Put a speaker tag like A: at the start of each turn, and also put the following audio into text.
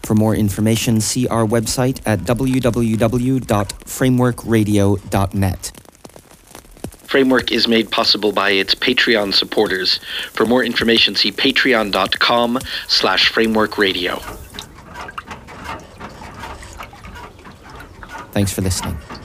A: For more information, see our website at www.frameworkradio.net.
B: Framework is made possible by its Patreon supporters. For more information, see patreon.com/frameworkradio.
A: Thanks for listening.